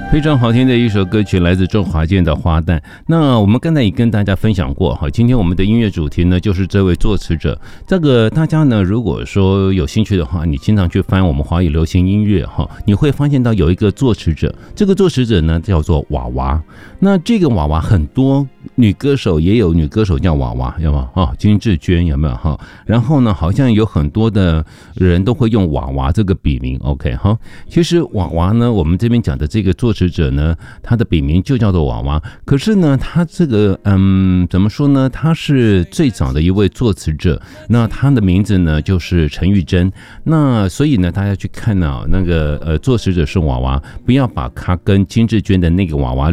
非常好听的一首歌曲，来自周华健的《花旦》。那我们刚才也跟大家分享过哈，今天我们的音乐主题呢，就是这位作词者。这个大家呢，如果说有兴趣的话，你经常去翻我们华语流行音乐哈，你会发现到有一个作词者，这个作词者呢叫做娃娃。那这个娃娃很多女歌手也有女歌手叫娃娃，有没有？金智娟有没有哈？然后呢，好像有很多的人都会用娃娃这个笔名。OK 哈，其实娃娃呢，我们这边讲的这个作词者呢，他的笔名就叫做娃娃。可是呢，他这个怎么说呢？他是最早的一位作词者。那他的名字呢就是陈玉珍。那所以呢，大家去看啊，那个作词者是娃娃，不要把他跟金智娟的那个娃娃